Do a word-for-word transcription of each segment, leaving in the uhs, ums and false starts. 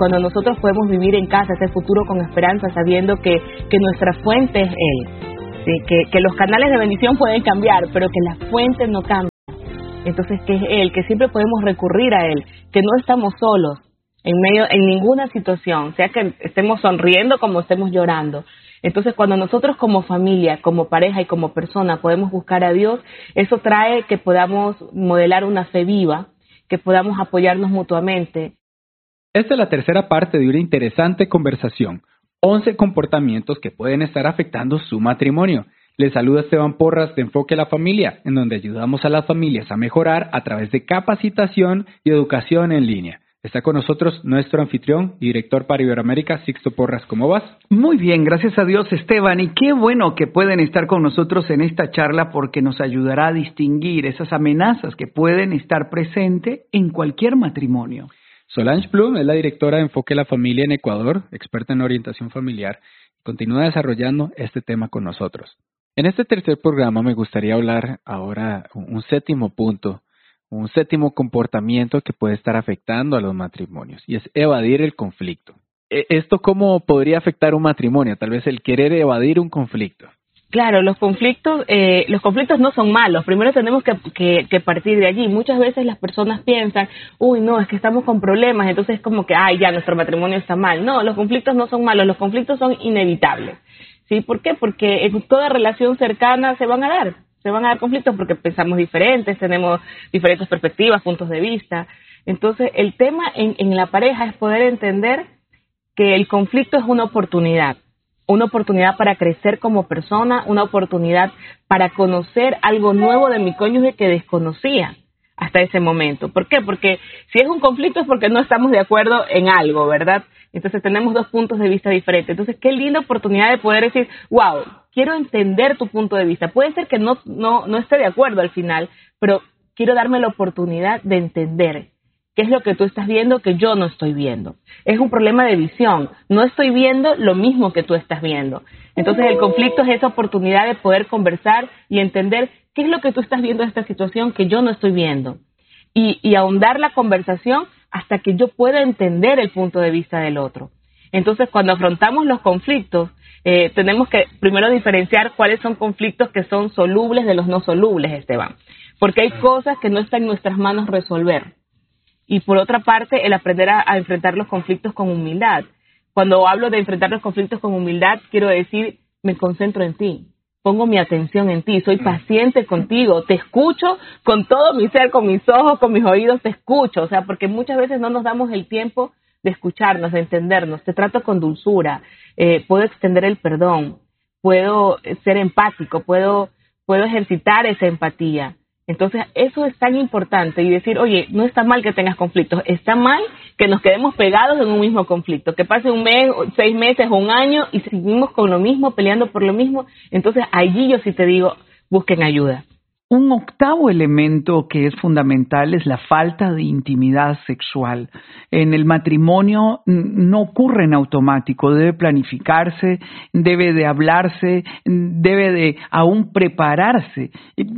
cuando nosotros podemos vivir en casa ese futuro con esperanza, sabiendo que, que nuestra fuente es Él. Sí, que, que los canales de bendición pueden cambiar, pero que la fuente no cambia. Entonces, que es Él, que siempre podemos recurrir a Él, que no estamos solos en medio, en ninguna situación, sea que estemos sonriendo como estemos llorando. Entonces, cuando nosotros como familia, como pareja y como persona podemos buscar a Dios, eso trae que podamos modelar una fe viva, que podamos apoyarnos mutuamente. Esta es la tercera parte de una interesante conversación. once comportamientos que pueden estar afectando su matrimonio. Les saluda Esteban Porras de Enfoque a la Familia, en donde ayudamos a las familias a mejorar a través de capacitación y educación en línea. Está con nosotros nuestro anfitrión y director para Iberoamérica, Sixto Porras. ¿Cómo vas? Muy bien, gracias a Dios, Esteban. Y qué bueno que pueden estar con nosotros en esta charla porque nos ayudará a distinguir esas amenazas que pueden estar presentes en cualquier matrimonio. Solange Blum es la directora de Enfoque a la Familia en Ecuador, experta en orientación familiar. Continúa desarrollando este tema con nosotros. En este tercer programa me gustaría hablar ahora un séptimo punto, un séptimo comportamiento que puede estar afectando a los matrimonios, y es evadir el conflicto. ¿Esto cómo podría afectar un matrimonio? Tal vez el querer evadir un conflicto. Claro, los conflictos, eh, los conflictos no son malos. Primero tenemos que, que, que partir de allí. Muchas veces las personas piensan, uy, no, es que estamos con problemas, entonces es como que, ay, ya, nuestro matrimonio está mal. No, los conflictos no son malos, los conflictos son inevitables. ¿Sí? ¿Por qué? Porque en toda relación cercana se van a dar, se van a dar conflictos porque pensamos diferentes, tenemos diferentes perspectivas, puntos de vista. Entonces, el tema en, en la pareja es poder entender que el conflicto es una oportunidad. Una oportunidad para crecer como persona, una oportunidad para conocer algo nuevo de mi cónyuge que desconocía hasta ese momento. ¿Por qué? Porque si es un conflicto es porque no estamos de acuerdo en algo, ¿verdad? Entonces tenemos dos puntos de vista diferentes. Entonces, qué linda oportunidad de poder decir, wow, quiero entender tu punto de vista. Puede ser que no, no, no esté de acuerdo al final, pero quiero darme la oportunidad de entender qué es lo que tú estás viendo que yo no estoy viendo. Es un problema de visión. No estoy viendo lo mismo que tú estás viendo. Entonces, el conflicto es esa oportunidad de poder conversar y entender qué es lo que tú estás viendo de esta situación que yo no estoy viendo. Y, y ahondar la conversación hasta que yo pueda entender el punto de vista del otro. Entonces, cuando afrontamos los conflictos, eh, tenemos que primero diferenciar cuáles son conflictos que son solubles de los no solubles, Esteban. Porque hay cosas que no están en nuestras manos resolver. Y por otra parte, el aprender a, a enfrentar los conflictos con humildad. Cuando hablo de enfrentar los conflictos con humildad, quiero decir, me concentro en ti, pongo mi atención en ti, soy paciente contigo, te escucho con todo mi ser, con mis ojos, con mis oídos, te escucho. O sea, porque muchas veces no nos damos el tiempo de escucharnos, de entendernos. Te trato con dulzura, eh, puedo extender el perdón, puedo ser empático, puedo, puedo ejercitar esa empatía. Entonces, eso es tan importante y decir, oye, no está mal que tengas conflictos, está mal que nos quedemos pegados en un mismo conflicto, que pase un mes, seis meses o un año y seguimos con lo mismo, peleando por lo mismo. Entonces, allí yo sí te digo, busquen ayuda. Un octavo elemento que es fundamental es la falta de intimidad sexual. En el matrimonio no ocurre en automático, debe planificarse, debe de hablarse, debe de aún prepararse.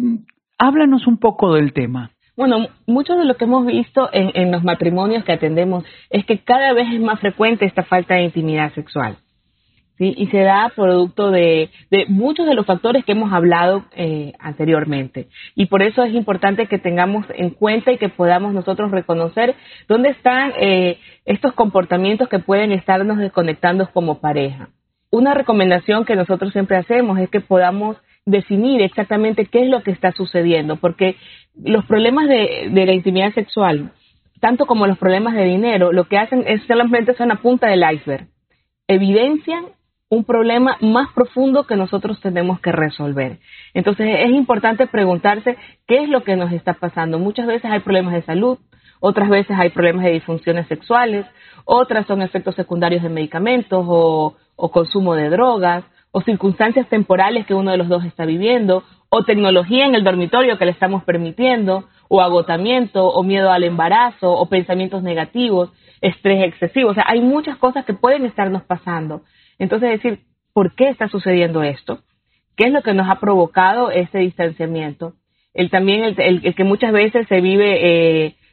Háblanos un poco del tema. Bueno, mucho de lo que hemos visto en, en los matrimonios que atendemos es que cada vez es más frecuente esta falta de intimidad sexual, ¿sí? Y se da producto de, de muchos de los factores que hemos hablado eh, anteriormente. Y por eso es importante que tengamos en cuenta y que podamos nosotros reconocer dónde están eh, estos comportamientos que pueden estarnos desconectando como pareja. Una recomendación que nosotros siempre hacemos es que podamos definir exactamente qué es lo que está sucediendo, porque los problemas de, de la intimidad sexual, tanto como los problemas de dinero, lo que hacen es solamente son la punta del iceberg. Evidencian un problema más profundo que nosotros tenemos que resolver. Entonces es importante preguntarse qué es lo que nos está pasando. Muchas veces hay problemas de salud, otras veces hay problemas de disfunciones sexuales, otras son efectos secundarios de medicamentos o, o consumo de drogas, o circunstancias temporales que uno de los dos está viviendo, o tecnología en el dormitorio que le estamos permitiendo, o agotamiento, o miedo al embarazo, o pensamientos negativos, estrés excesivo. O sea, hay muchas cosas que pueden estarnos pasando. Entonces, decir, ¿por qué está sucediendo esto? ¿Qué es lo que nos ha provocado este distanciamiento? El también el, el, el que muchas veces se vive eh,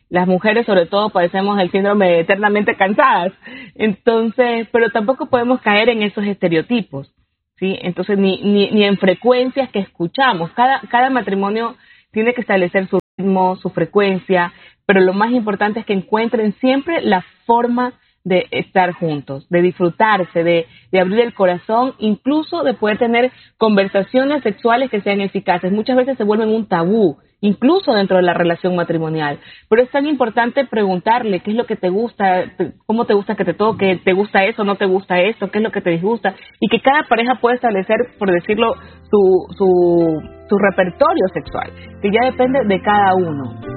Las mujeres sobre todo padecemos el síndrome de eternamente cansadas. Entonces, pero tampoco podemos caer en esos estereotipos, ¿sí? Entonces, ni, ni, ni en frecuencias que escuchamos. Cada, cada matrimonio tiene que establecer su ritmo, su frecuencia, pero lo más importante es que encuentren siempre la forma de estar juntos, de disfrutarse, de, de abrir el corazón, incluso de poder tener conversaciones sexuales que sean eficaces. Muchas veces se vuelven un tabú, incluso dentro de la relación matrimonial. Pero es tan importante preguntarle qué es lo que te gusta, cómo te gusta que te toque, te gusta eso, no te gusta esto, qué es lo que te disgusta, y que cada pareja pueda establecer, por decirlo, su, su, su repertorio sexual, que ya depende de cada uno.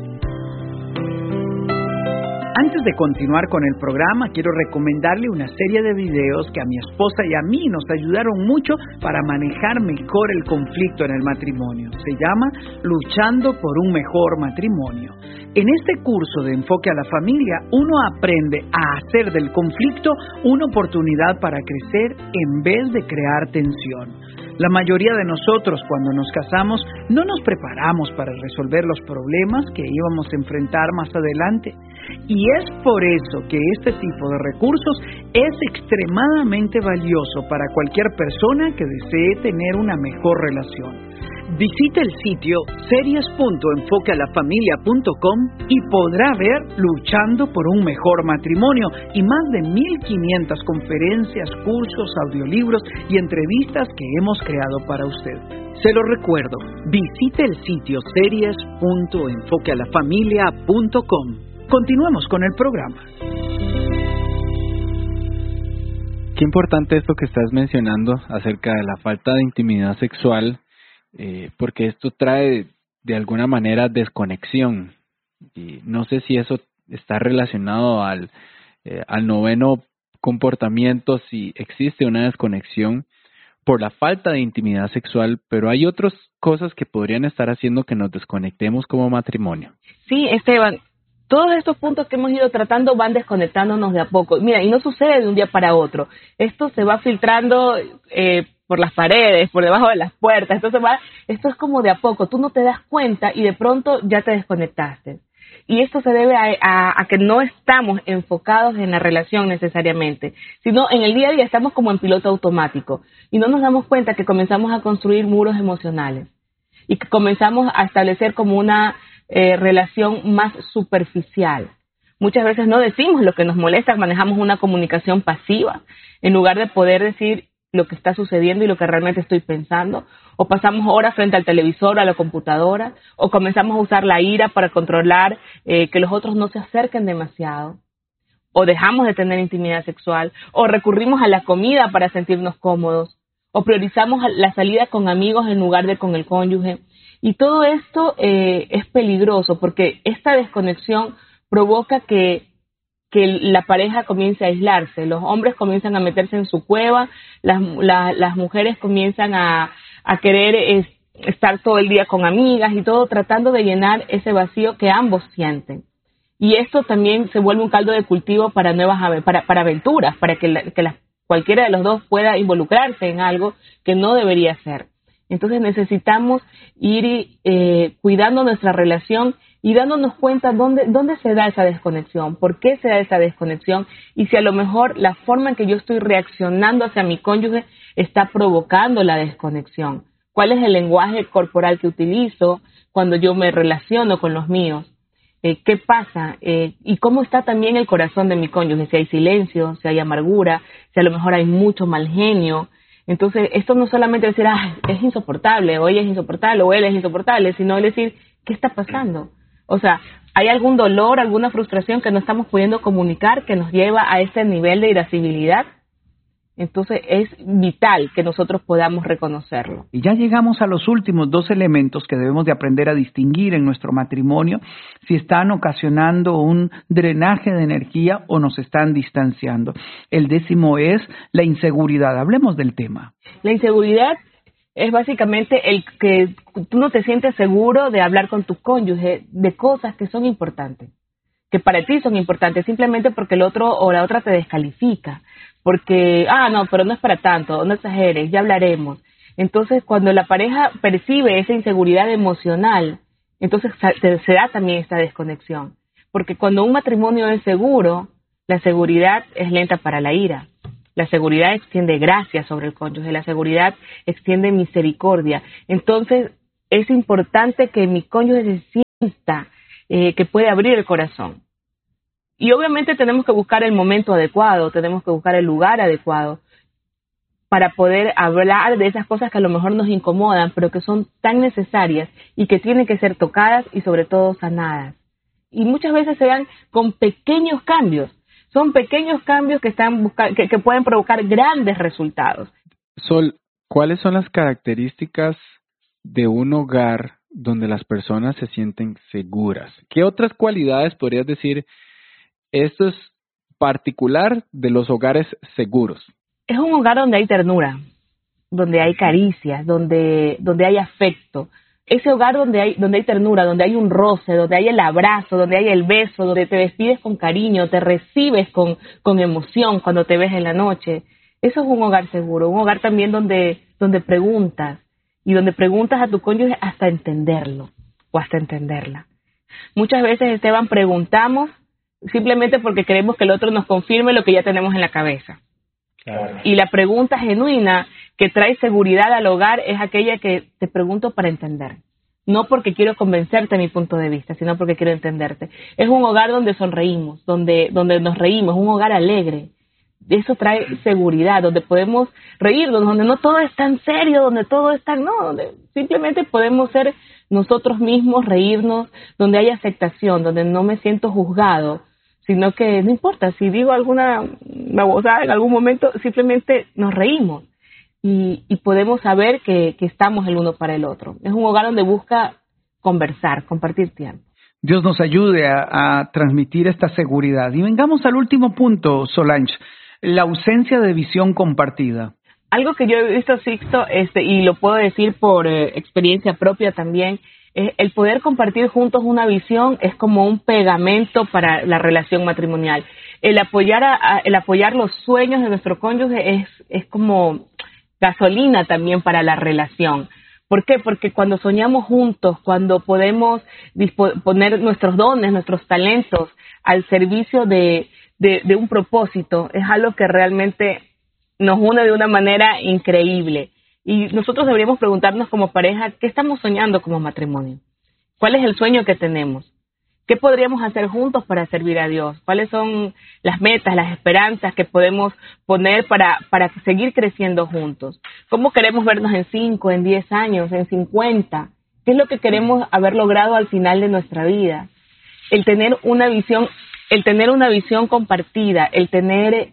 Antes de continuar con el programa, quiero recomendarle una serie de videos que a mi esposa y a mí nos ayudaron mucho para manejar mejor el conflicto en el matrimonio. Se llama Luchando por un mejor matrimonio. En este curso de Enfoque a la Familia, uno aprende a hacer del conflicto una oportunidad para crecer en vez de crear tensión. La mayoría de nosotros, cuando nos casamos, no nos preparamos para resolver los problemas que íbamos a enfrentar más adelante. Y es por eso que este tipo de recursos es extremadamente valioso para cualquier persona que desee tener una mejor relación. Visite el sitio series punto enfoque a la familia punto com y podrá ver Luchando por un mejor matrimonio y más de mil quinientas conferencias, cursos, audiolibros y entrevistas que hemos creado para usted. Se lo recuerdo, visite el sitio series punto enfoque a la familia punto com. Continuemos con el programa. Qué importante esto que estás mencionando acerca de la falta de intimidad sexual, eh, porque esto trae de alguna manera desconexión. Y no sé si eso está relacionado al, eh, al noveno comportamiento, si existe una desconexión por la falta de intimidad sexual, pero hay otras cosas que podrían estar haciendo que nos desconectemos como matrimonio. Sí, Esteban. Todos estos puntos que hemos ido tratando van desconectándonos de a poco. Mira, y no sucede de un día para otro. Esto se va filtrando eh, por las paredes, por debajo de las puertas. Esto, se va, esto es como de a poco. Tú no te das cuenta y de pronto ya te desconectaste. Y esto se debe a, a, a que no estamos enfocados en la relación necesariamente, sino en el día a día estamos como en piloto automático. Y no nos damos cuenta que comenzamos a construir muros emocionales y que comenzamos a establecer como una Eh, relación más superficial. Muchas veces no decimos lo que nos molesta, manejamos una comunicación pasiva en lugar de poder decir lo que está sucediendo y lo que realmente estoy pensando, o pasamos horas frente al televisor o a la computadora, o comenzamos a usar la ira para controlar eh, que los otros no se acerquen demasiado, o dejamos de tener intimidad sexual, o recurrimos a la comida para sentirnos cómodos, o priorizamos la salida con amigos en lugar de con el cónyuge. Y todo esto eh, es peligroso porque esta desconexión provoca que, que la pareja comience a aislarse. Los hombres comienzan a meterse en su cueva, las, la, las mujeres comienzan a, a querer es, estar todo el día con amigas y todo, tratando de llenar ese vacío que ambos sienten. Y esto también se vuelve un caldo de cultivo para nuevas para, para aventuras, para que, la, que la, cualquiera de los dos pueda involucrarse en algo que no debería ser. Entonces necesitamos ir eh, cuidando nuestra relación y dándonos cuenta dónde, dónde se da esa desconexión, por qué se da esa desconexión y si a lo mejor la forma en que yo estoy reaccionando hacia mi cónyuge está provocando la desconexión. ¿Cuál es el lenguaje corporal que utilizo cuando yo me relaciono con los míos? Eh, ¿Qué pasa? Eh, ¿Y cómo está también el corazón de mi cónyuge? Si hay silencio, si hay amargura, si a lo mejor hay mucho mal genio. Entonces, esto no solamente decir, ah, es insoportable, o ella es insoportable, o él es insoportable, sino decir, ¿qué está pasando? O sea, ¿hay algún dolor, alguna frustración que no estamos pudiendo comunicar que nos lleva a ese nivel de irascibilidad? Entonces, es vital que nosotros podamos reconocerlo. Y ya llegamos a los últimos dos elementos que debemos de aprender a distinguir en nuestro matrimonio si están ocasionando un drenaje de energía o nos están distanciando. El décimo es la inseguridad. Hablemos del tema. La inseguridad es básicamente el que tú no te sientes seguro de hablar con tu cónyuge de cosas que son importantes, que para ti son importantes, simplemente porque el otro o la otra te descalifica. Porque, ah, no, pero no es para tanto, no exageres, ya hablaremos. Entonces, cuando la pareja percibe esa inseguridad emocional, entonces se da también esta desconexión. Porque cuando un matrimonio es seguro, la seguridad es lenta para la ira. La seguridad extiende gracia sobre el cónyuge, la seguridad extiende misericordia. Entonces, es importante que mi cónyuge se sienta eh, que puede abrir el corazón. Y obviamente tenemos que buscar el momento adecuado, tenemos que buscar el lugar adecuado para poder hablar de esas cosas que a lo mejor nos incomodan, pero que son tan necesarias y que tienen que ser tocadas y sobre todo sanadas. Y muchas veces se dan con pequeños cambios. Son pequeños cambios que están busca- que, que pueden provocar grandes resultados. Sol, ¿cuáles son las características de un hogar donde las personas se sienten seguras? ¿Qué otras cualidades podrías decir, esto es particular de los hogares seguros? Es un hogar donde hay ternura, donde hay caricias, donde, donde hay afecto. Ese hogar donde hay, donde hay ternura, donde hay un roce, donde hay el abrazo, donde hay el beso, donde te despides con cariño, te recibes con, con emoción cuando te ves en la noche. Eso es un hogar seguro, un hogar también donde, donde preguntas, y donde preguntas a tu cónyuge hasta entenderlo o hasta entenderla. Muchas veces, Esteban, preguntamos simplemente porque queremos que el otro nos confirme lo que ya tenemos en la cabeza. Claro. Y la pregunta genuina que trae seguridad al hogar es aquella que te pregunto para entender. No porque quiero convencerte de mi punto de vista, sino porque quiero entenderte. Es un hogar donde sonreímos, donde, donde nos reímos, un hogar alegre. Eso trae seguridad, donde podemos reírnos, donde no todo es tan serio, donde todo es tan... No, donde simplemente podemos ser nosotros mismos, reírnos, donde hay aceptación, donde no me siento juzgado, sino que no importa, si digo alguna babosada en algún momento, simplemente nos reímos y, y podemos saber que, que estamos el uno para el otro. Es un hogar donde busca conversar, compartir tiempo. Dios nos ayude a, a transmitir esta seguridad. Y vengamos al último punto, Solange, la ausencia de visión compartida. Algo que yo he visto, Sixto, este, y lo puedo decir por eh, experiencia propia también, el poder compartir juntos una visión es como un pegamento para la relación matrimonial. El apoyar a, a, el apoyar los sueños de nuestro cónyuge es, es como gasolina también para la relación. ¿Por qué? Porque cuando soñamos juntos, cuando podemos dispo- poner nuestros dones, nuestros talentos al servicio de, de, de un propósito, es algo que realmente nos une de una manera increíble. Y nosotros deberíamos preguntarnos como pareja, ¿qué estamos soñando como matrimonio? ¿Cuál es el sueño que tenemos? ¿Qué podríamos hacer juntos para servir a Dios? ¿Cuáles son las metas, las esperanzas que podemos poner para, para seguir creciendo juntos? ¿Cómo queremos vernos en cinco, en diez años, en cincuenta? ¿Qué es lo que queremos haber logrado al final de nuestra vida? El tener una visión, el tener una visión compartida, el tener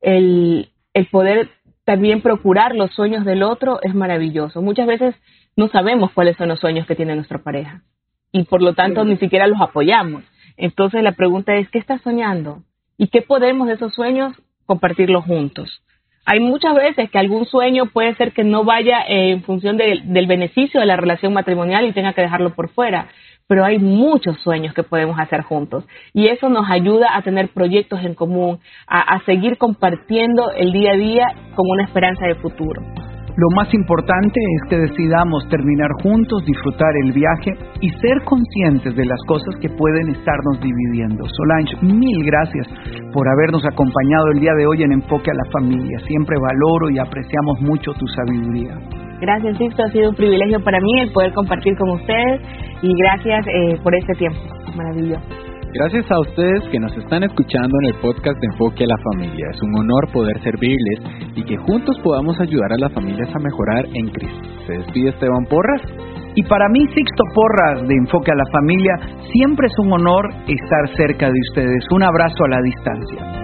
el, el poder también procurar los sueños del otro es maravilloso. Muchas veces no sabemos cuáles son los sueños que tiene nuestra pareja y por lo tanto ni siquiera los apoyamos. Entonces la pregunta es, ¿qué estás soñando? ¿Y qué podemos de esos sueños compartirlos juntos? Hay muchas veces que algún sueño puede ser que no vaya eh, en función de, del beneficio de la relación matrimonial y tenga que dejarlo por fuera, pero hay muchos sueños que podemos hacer juntos y eso nos ayuda a tener proyectos en común, a, a seguir compartiendo el día a día con una esperanza de futuro. Lo más importante es que decidamos terminar juntos, disfrutar el viaje y ser conscientes de las cosas que pueden estarnos dividiendo. Solange, mil gracias por habernos acompañado el día de hoy en Enfoque a la Familia. Siempre valoro y apreciamos mucho tu sabiduría. Gracias, Sixto. Ha sido un privilegio para mí el poder compartir con ustedes y gracias eh, por este tiempo. Maravilloso. Gracias a ustedes que nos están escuchando en el podcast de Enfoque a la Familia. Es un honor poder servirles y que juntos podamos ayudar a las familias a mejorar en Cristo. Se despide Esteban Porras. Y para mí, Sixto Porras de Enfoque a la Familia, siempre es un honor estar cerca de ustedes. Un abrazo a la distancia.